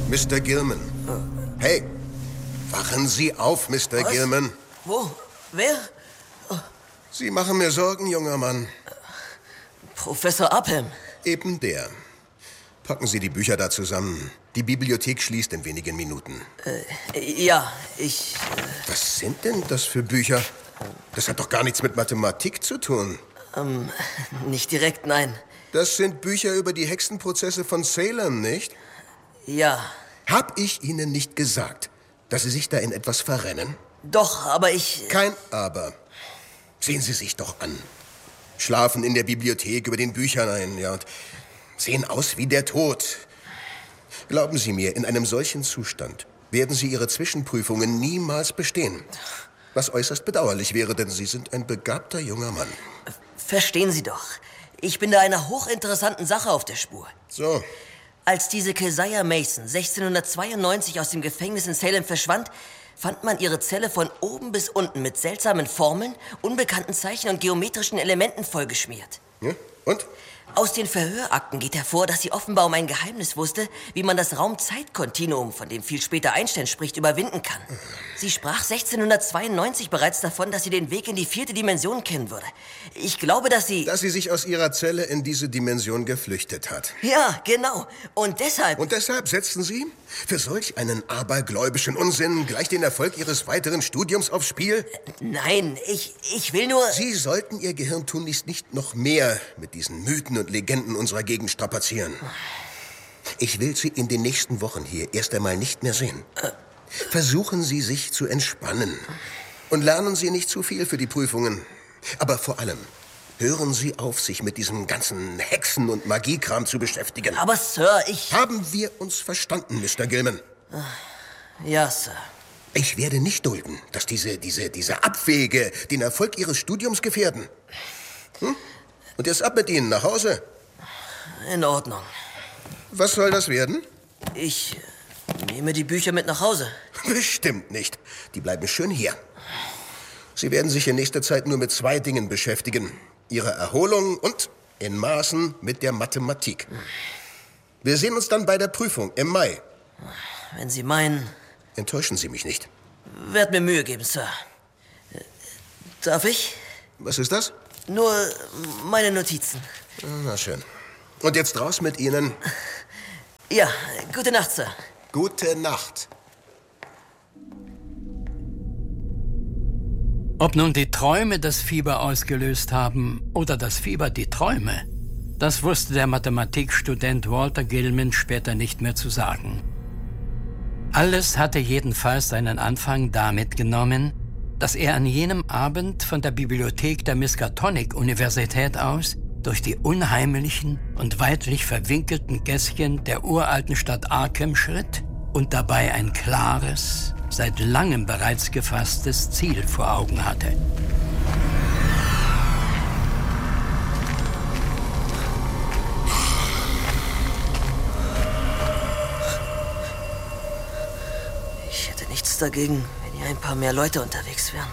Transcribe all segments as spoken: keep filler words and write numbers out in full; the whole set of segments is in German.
Mister Gilman. Hey, wachen Sie auf, Mister Was? Gilman. Wo? Wer? Sie machen mir Sorgen, junger Mann. Professor Upham. Eben der. Packen Sie die Bücher da zusammen. Die Bibliothek schließt in wenigen Minuten. Äh, ja, ich... Äh, Was sind denn das für Bücher? Das hat doch gar nichts mit Mathematik zu tun. Ähm, nicht direkt, nein. Das sind Bücher über die Hexenprozesse von Salem, nicht? Ja. Hab ich Ihnen nicht gesagt, dass Sie sich da in etwas verrennen? Doch, aber ich... Kein Aber. Sehen Sie sich doch an. Schlafen in der Bibliothek über den Büchern ein, ja, und sehen aus wie der Tod. Glauben Sie mir, in einem solchen Zustand werden Sie Ihre Zwischenprüfungen niemals bestehen. Was äußerst bedauerlich wäre, denn Sie sind ein begabter junger Mann. Verstehen Sie doch. Ich bin da einer hochinteressanten Sache auf der Spur. So. Als diese Keziah Mason sechzehnhundertzweiundneunzig aus dem Gefängnis in Salem verschwand, fand man ihre Zelle von oben bis unten mit seltsamen Formeln, unbekannten Zeichen und geometrischen Elementen vollgeschmiert. Ja, und? Aus den Verhörakten geht hervor, dass sie offenbar um ein Geheimnis wusste, wie man das Raum-Zeit-Kontinuum, von dem viel später Einstein spricht, überwinden kann. Sie sprach sechzehnhundertzweiundneunzig bereits davon, dass sie den Weg in die vierte Dimension kennen würde. Ich glaube, dass sie... Dass sie sich aus ihrer Zelle in diese Dimension geflüchtet hat. Ja, genau. Und deshalb... Und deshalb setzten Sie für solch einen abergläubischen Unsinn gleich den Erfolg Ihres weiteren Studiums aufs Spiel? Nein, ich, ich will nur... Sie sollten Ihr Gehirn tunlichst nicht noch mehr mit diesen Mythen und Legenden unserer Gegend strapazieren. Ich will Sie in den nächsten Wochen hier erst einmal nicht mehr sehen. Versuchen Sie, sich zu entspannen. Und lernen Sie nicht zu viel für die Prüfungen. Aber vor allem, hören Sie auf, sich mit diesem ganzen Hexen- und Magiekram zu beschäftigen. Aber, Sir, ich... Haben wir uns verstanden, Mister Gilman? Ja, Sir. Ich werde nicht dulden, dass diese, diese, diese Abwege den Erfolg Ihres Studiums gefährden. Hm? Und jetzt ab mit Ihnen, nach Hause. In Ordnung. Was soll das werden? Ich nehme die Bücher mit nach Hause. Bestimmt nicht. Die bleiben schön hier. Sie werden sich in nächster Zeit nur mit zwei Dingen beschäftigen. Ihrer Erholung und in Maßen mit der Mathematik. Wir sehen uns dann bei der Prüfung im Mai. Wenn Sie meinen... Enttäuschen Sie mich nicht. Werd mir Mühe geben, Sir. Darf ich? Was ist das? Nur meine Notizen. Na schön. Und jetzt raus mit Ihnen. Ja, gute Nacht, Sir. Gute Nacht. Ob nun die Träume das Fieber ausgelöst haben oder das Fieber die Träume, das wusste der Mathematikstudent Walter Gilman später nicht mehr zu sagen. Alles hatte jedenfalls seinen Anfang damit genommen, dass er an jenem Abend von der Bibliothek der Miskatonic-Universität aus durch die unheimlichen und weitlich verwinkelten Gässchen der uralten Stadt Arkham schritt und dabei ein klares, seit langem bereits gefasstes Ziel vor Augen hatte. Ich hätte nichts dagegen, wenn hier ein paar mehr Leute unterwegs wären.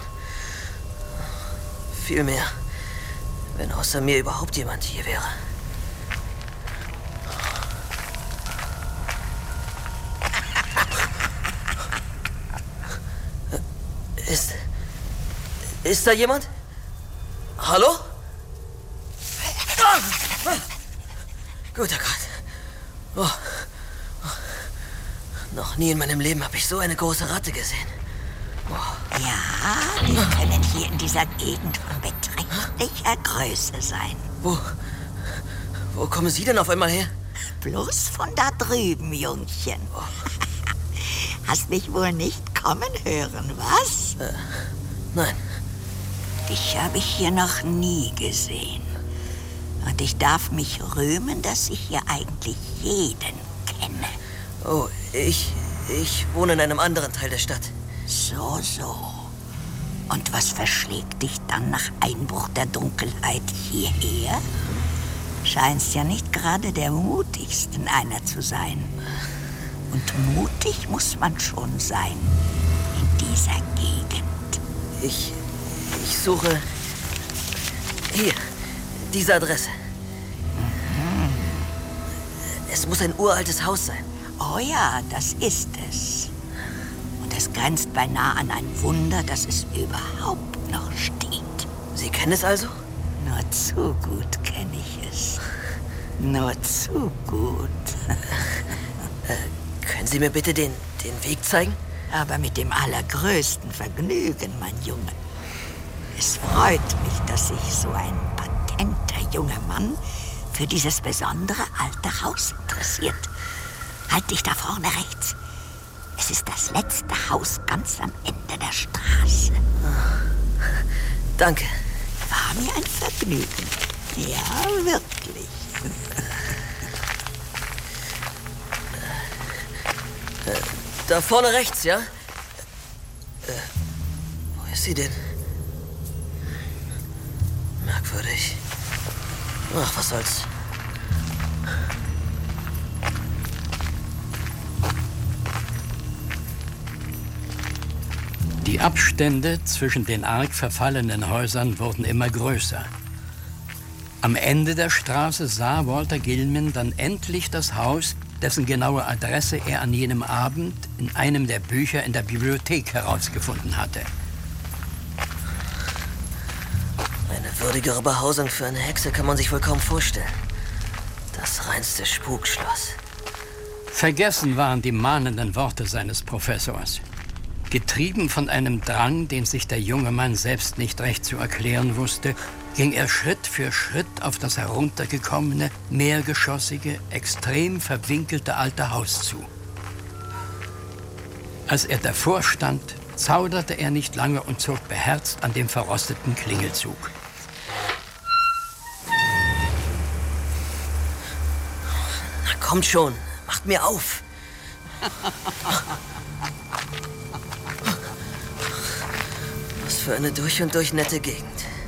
Viel mehr, wenn außer mir überhaupt jemand hier wäre. Ist... Ist da jemand? Hallo? Ah! Ah! Guter Gott. Oh. Oh. Noch nie in meinem Leben habe ich so eine große Ratte gesehen. Oh. Ja, die können hier in dieser Gegend von beträchtlicher Größe sein. Wo... Wo kommen Sie denn auf einmal her? Bloß von da drüben, Jungchen. Oh. Hast mich wohl nicht kommen hören, was? Äh, nein. Dich habe ich hier noch nie gesehen. Und ich darf mich rühmen, dass ich hier eigentlich jeden kenne. Oh, ich... Ich wohne in einem anderen Teil der Stadt. So, so. Und was verschlägt dich dann nach Einbruch der Dunkelheit hierher? Scheinst ja nicht gerade der mutigsten einer zu sein. Und mutig muss man schon sein in dieser Gegend. Ich... Ich suche... Hier, diese Adresse. Mhm. Es muss ein uraltes Haus sein. Oh ja, das ist es. Und es grenzt beinahe an ein Wunder, dass es überhaupt noch steht. Sie kennen es also? Nur zu gut kenne ich es. Nur zu gut. äh, können Sie mir bitte den, den Weg zeigen? Aber mit dem allergrößten Vergnügen, mein Junge. Es freut mich, dass sich so ein patenter junger Mann für dieses besondere alte Haus interessiert. Halt dich da vorne rechts. Es ist das letzte Haus ganz am Ende der Straße. Danke. War mir ein Vergnügen. Ja, wirklich. Da vorne rechts, ja? Äh, wo ist sie denn? Merkwürdig. Ach, was soll's. Die Abstände zwischen den arg verfallenen Häusern wurden immer größer. Am Ende der Straße sah Walter Gilman dann endlich das Haus, dessen genaue Adresse er an jenem Abend in einem der Bücher in der Bibliothek herausgefunden hatte. Eine würdigere Behausung für eine Hexe kann man sich wohl kaum vorstellen. Das reinste Spukschloss. Vergessen waren die mahnenden Worte seines Professors. Getrieben von einem Drang, den sich der junge Mann selbst nicht recht zu erklären wusste, ging er Schritt für Schritt auf das heruntergekommene, mehrgeschossige, extrem verwinkelte alte Haus zu. Als er davor stand, zauderte er nicht lange und zog beherzt an dem verrosteten Klingelzug. Na kommt schon, macht mir auf. Was für eine durch und durch nette Gegend.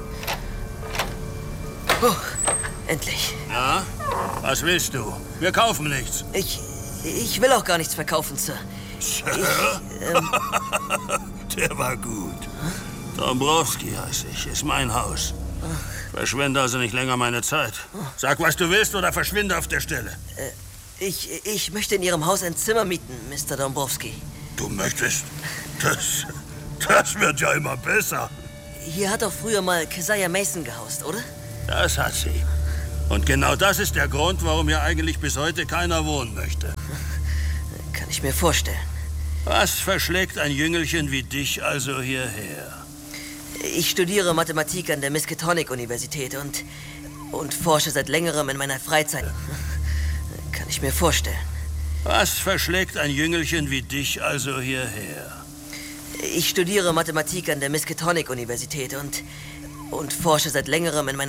Oh, endlich. Ja? Was willst du? Wir kaufen nichts. Ich, ich will auch gar nichts verkaufen, Sir. Sir? Ich, ähm, Der war gut. Dombrowski heiße ich, ist mein Haus. Verschwende also nicht länger meine Zeit. Sag, was du willst, oder verschwinde auf der Stelle. Äh, ich, ich möchte in Ihrem Haus ein Zimmer mieten, Mister Dombrowski. Du möchtest? Das, das wird ja immer besser. Hier hat doch früher mal Keziah Mason gehaust, oder? Das hat sie. Und genau das ist der Grund, warum hier eigentlich bis heute keiner wohnen möchte. Kann ich mir vorstellen. Was verschlägt ein Jüngelchen wie dich also hierher? Ich studiere Mathematik an der Miskatonic-Universität und, und forsche seit längerem in meiner Freizeit. Kann ich mir vorstellen. Was verschlägt ein Jüngelchen wie dich also hierher? Ich studiere Mathematik an der Miskatonic-Universität und, und forsche seit längerem in meiner